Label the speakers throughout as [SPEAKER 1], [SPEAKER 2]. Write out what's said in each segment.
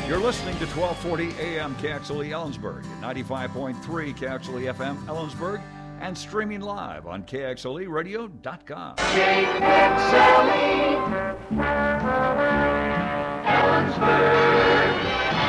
[SPEAKER 1] You're listening to 1240 AM KXLE Ellensburg, 95.3 KXLE FM Ellensburg, and streaming live on KXLEradio.com.
[SPEAKER 2] KXLE Ellensburg.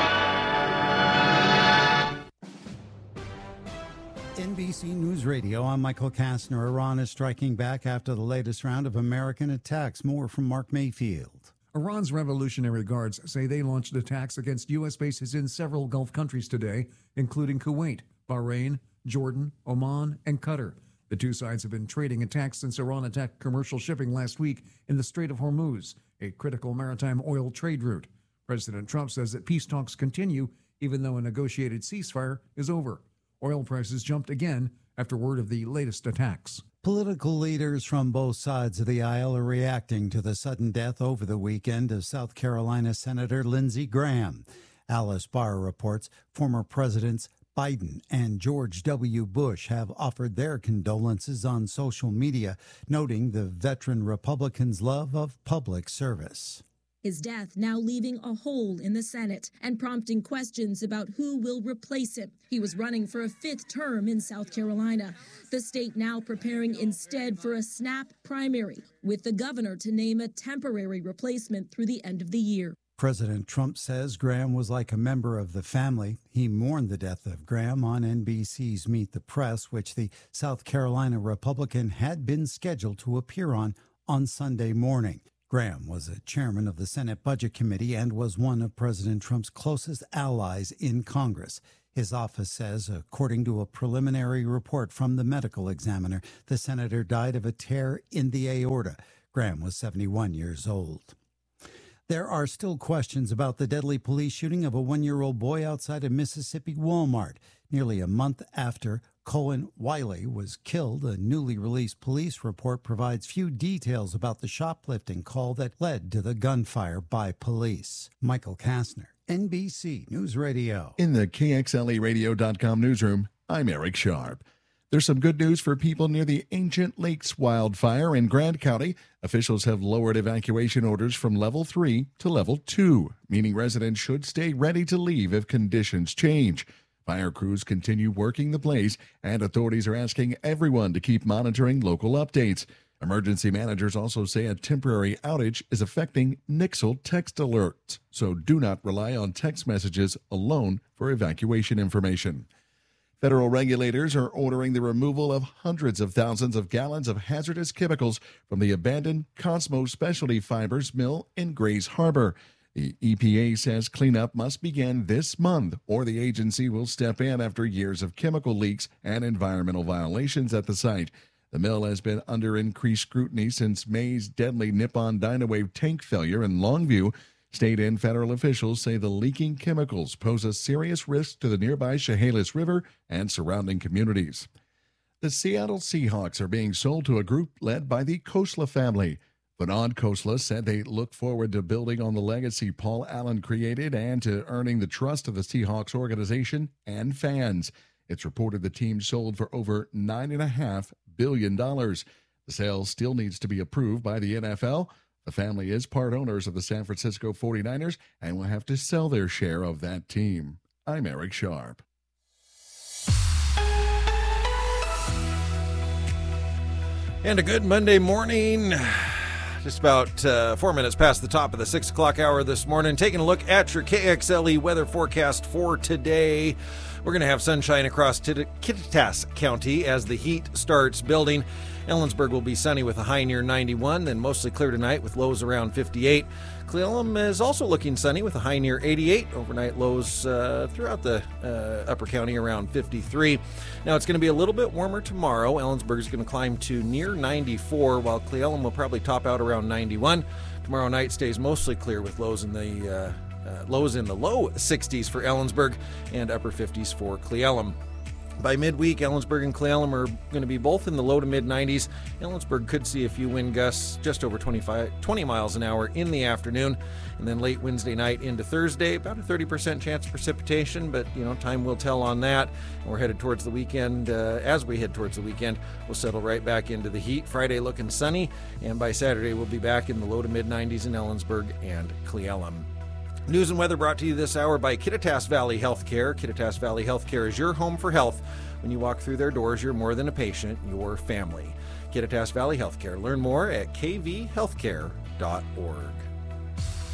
[SPEAKER 3] NBC News Radio, I'm Michael Kastner. Iran is striking back after the latest round of American attacks. More from Mark Mayfield.
[SPEAKER 4] Iran's Revolutionary Guards say they launched attacks against U.S. bases in several Gulf countries today, including Kuwait, Bahrain, Jordan, Oman, and Qatar. The two sides have been trading attacks since Iran attacked commercial shipping last week in the Strait of Hormuz, a critical maritime oil trade route. President Trump says that peace talks continue even though a negotiated ceasefire is over. Oil prices jumped again after word of the latest attacks.
[SPEAKER 3] Political leaders from both sides of the aisle are reacting to the sudden death over the weekend of South Carolina Senator Lindsey Graham. Alice Barr reports former Presidents Biden and George W. Bush have offered their condolences on social media, noting the veteran Republican's love of public service.
[SPEAKER 5] His death now leaving a hole in the Senate and prompting questions about who will replace him. He was running for a fifth term in South Carolina. The state now preparing instead for a snap primary, with the governor to name a temporary replacement through the end of the year.
[SPEAKER 3] President Trump says Graham was like a member of the family. He mourned the death of Graham on NBC's Meet the Press, which the South Carolina Republican had been scheduled to appear on Sunday morning. Graham was a chairman of the Senate Budget Committee and was one of President Trump's closest allies in Congress. His office says, according to a preliminary report from the medical examiner, the senator died of a tear in the aorta. Graham was 71 years old. There are still questions about the deadly police shooting of a one-year-old boy outside a Mississippi Walmart. Nearly a month after Cohen Wiley was killed, a newly released police report provides few details about the shoplifting call that led to the gunfire by police. Michael Kastner, NBC News Radio.
[SPEAKER 6] In the KXLEradio.com newsroom, I'm Eric Sharp. There's some good news for people near the Ancient Lakes wildfire in Grant County. Officials have lowered evacuation orders from level 3 to level 2, meaning residents should stay ready to leave if conditions change. Fire crews continue working the blaze, and authorities are asking everyone to keep monitoring local updates. Emergency managers also say a temporary outage is affecting Nixle text alerts, so do not rely on text messages alone for evacuation information. Federal regulators are ordering the removal of hundreds of thousands of gallons of hazardous chemicals from the abandoned Cosmo Specialty Fibers mill in Grays Harbor. The EPA says cleanup must begin this month, or the agency will step in after years of chemical leaks and environmental violations at the site. The mill has been under increased scrutiny since May's deadly Nippon Dynawave tank failure in Longview. State and federal officials say the leaking chemicals pose a serious risk to the nearby Chehalis River and surrounding communities. The Seattle Seahawks are being sold to a group led by the Khosla family. Vinod Khosla said they look forward to building on the legacy Paul Allen created and to earning the trust of the Seahawks organization and fans. It's reported the team sold for over $9.5 billion. The sale still needs to be approved by the NFL. The family is part owners of the San Francisco 49ers and will have to sell their share of that team. I'm Eric Sharp.
[SPEAKER 7] And a good Monday morning. Just about 4 minutes past the top of the 6 o'clock hour this morning. Taking a look at your KXLE weather forecast for today. We're going to have sunshine across Kittitas County as the heat starts building. Ellensburg will be sunny with a high near 91, then mostly clear tonight with lows around 58. Cle Elum is also looking sunny with a high near 88. Overnight lows throughout the upper county around 53. Now it's going to be a little bit warmer tomorrow. Ellensburg is going to climb to near 94, while Cle Elum will probably top out around 91. Tomorrow night stays mostly clear with lows in the low 60s for Ellensburg and upper 50s for Cle Elum. By midweek, Ellensburg and Cle Elum are going to be both in the low to mid 90s. Ellensburg could see a few wind gusts just over 20 miles an hour in the afternoon. And then late Wednesday night into Thursday, about a 30% chance of precipitation, but time will tell on that. And we're headed towards the weekend. As we head towards the weekend, we'll settle right back into the heat. Friday looking sunny, and by Saturday we'll be back in the low to mid 90s in Ellensburg and Cle Elum. News and weather brought to you this hour by Kittitas Valley Healthcare. Kittitas Valley Healthcare is your home for health. When you walk through their doors, you're more than a patient, you're family. Kittitas Valley Healthcare. Learn more at kvhealthcare.org.